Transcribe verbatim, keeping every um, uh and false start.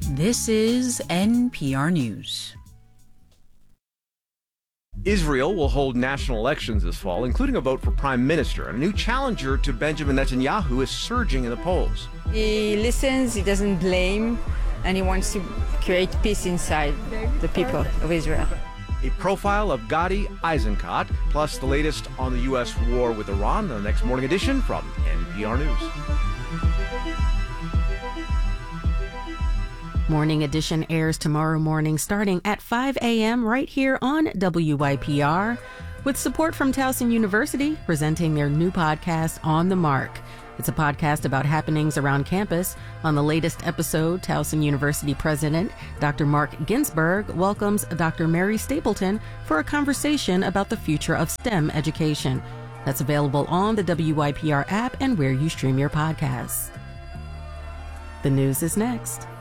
This is N P R News. Israel will hold national elections this fall, including a vote for prime minister. And a new challenger to Benjamin Netanyahu is surging in the polls. He listens, he doesn't blame, and he wants to create peace inside the people of Israel. A profile of Gadi Eisenkot, plus the latest on the U S war with Iran, the next morning edition from N P R News. Morning Edition airs tomorrow morning starting at five a.m. right here on W Y P R with support from Towson University presenting their new podcast, On the Mark. It's a podcast about happenings around campus. On the latest episode, Towson University President Doctor Mark Ginsberg welcomes Doctor Mary Stapleton for a conversation about the future of STEM education. That's available on the W Y P R app and where you stream your podcasts. The news is next.